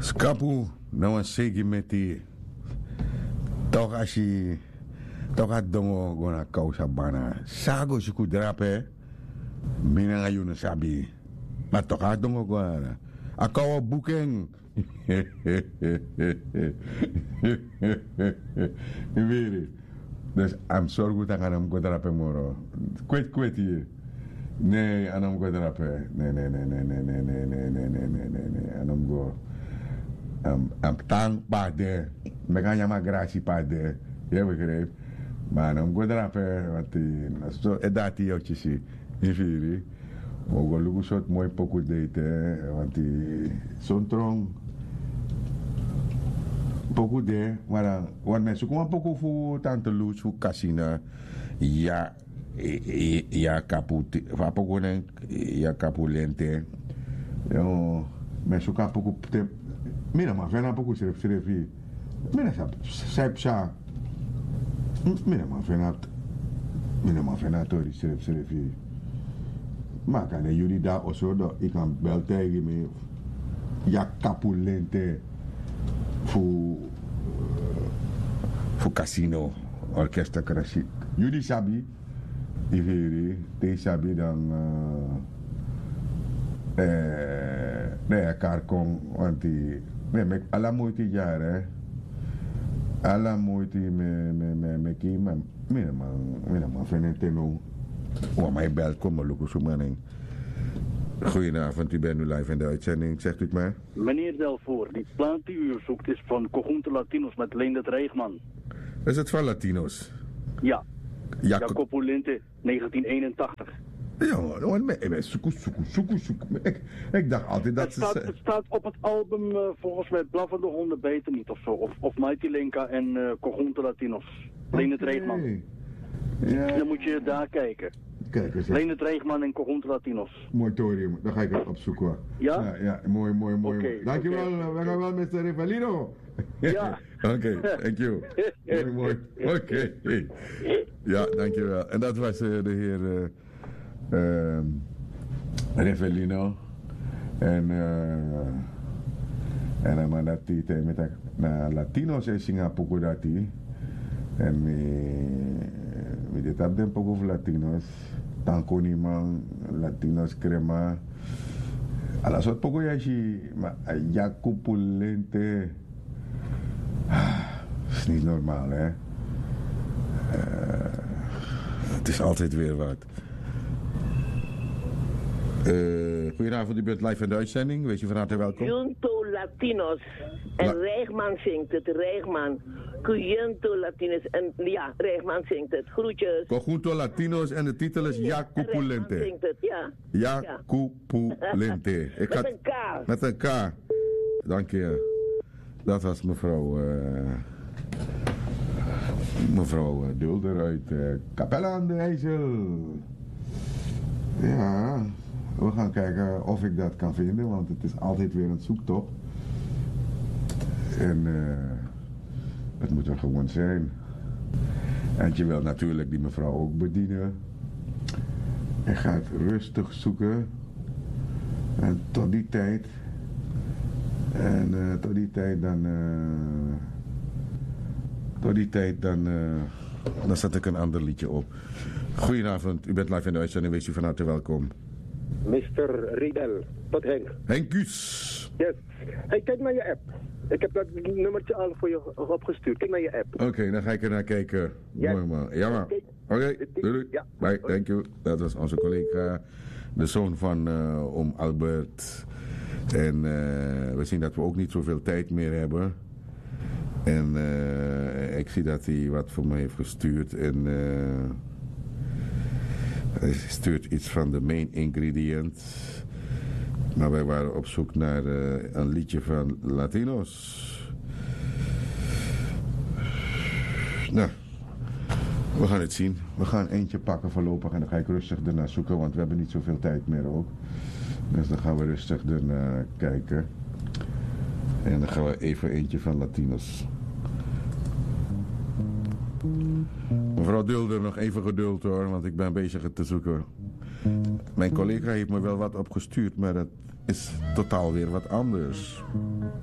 Skapu, nou een segimenti. Toch als je. Toch had dongo gona kausa bana. Sago si kudrape. Mina ayun sabi. Maar toch had dongo gona. Akawa boeken. Weet dus I'm sorry goed aan hem kudrape moro. Kwet hier. Nee, aan hem kudrape. Nee. Aan hem go. Am tang pade. Meganya magraci pade. Je begrijpt. Maar dan go drape wat zo edati jou zie. Inferi. Ogo lugu shot mooi poku date want zo'n trong poku de maar want mensen komen poku voor tante Loes voor casino ja kaput va poku ne ja kapulente yo mensen komen poku te mira maar vena poku serefi mira sa mira maar vena tori serefi. Maar kan jullie daar ook zo dat ik kan bel tegen me ja kapulente voor casino orkest krasi. Jullie sabi die sabi dan nee elkaar kon want die met alle moeite jaren alle moeite me kima mina man venente no. Oh, mij belt, kom maar, Lucas Oemaning. Goedenavond, u bent nu live in de uitzending, zegt u het maar. Meneer Delvoor, die plaat die u zoekt is van Conjunto Latinos met Leendert Reegman. Is het van Latino's? Ja, Jacopo Lente, 1981. Ja, ik dacht altijd dat het staat op het album volgens mij Blaffende Honden Beter Niet of zo. Of Mighty Lenka en Conjunto Latinos. Leendert Reegman. Ja. Dan moet je daar kijken. Kijk eens. Leendert Reegman en Conjunto Latinos. Mooi torium, dan ga ik het opzoeken. Ja? Ja, mooi. Okay, dankjewel, we gaan wel met Rivalino. Ja. Oké, thank you. Mooi. Oké. Ja, dankjewel. En dat was de heer Rivalino. En dan dat hij met de Latino's in Singapore dat hij. En we dit hebben een poco Latinos, tanko ni man, Latinos crema. Alla soort poco yashi, maar Jacopo Lente, is niet normaal hè. Het is altijd weer wat. Goedenavond, u bent live in de uitzending. Wees u van harte welkom. Conjunto Latinos. En Reegman zingt het, Reegman. Conjunto Latinos. En ja, Reegman zingt het. Groetjes. Conjunto Latinos en de titel is Jacopo Lente. Reegman zingt het, ja. Jacopo Lente. Met een K. Met een K. Dank je. Dat was mevrouw Dulder uit Capelle aan de IJssel. Ja, we gaan kijken of ik dat kan vinden, want het is altijd weer een zoektocht. En het moet er gewoon zijn. En je wil natuurlijk die mevrouw ook bedienen. En gaat rustig zoeken. En tot die tijd dan zet ik een ander liedje op. Goedenavond, u bent live in de uitzending, wees u van harte welkom. Mr. Riedel, tot Henk. Henkus. Yes. Hey, kijk naar je app. Ik heb dat nummertje al voor je opgestuurd. Kijk naar je app. Oké, dan ga ik er naar kijken. Yes. Mooi man. Ja maar. Oké, doei. Ja. Bye, thank you. Dat was onze collega, de zoon van oom Albert. En we zien dat we ook niet zoveel tijd meer hebben. En ik zie dat hij wat voor me heeft gestuurd. En hij stuurt iets van de main ingredient. Maar wij waren op zoek naar een liedje van Latino's. Nou, we gaan het zien. We gaan eentje pakken voorlopig en dan ga ik rustig ernaar zoeken. Want we hebben niet zoveel tijd meer ook. Dus dan gaan we rustig ernaar kijken. En dan gaan we even eentje van Latino's. Mevrouw Dulder, nog even geduld hoor, want ik ben bezig het te zoeken. Mijn collega heeft me wel wat opgestuurd, maar dat is totaal weer wat anders.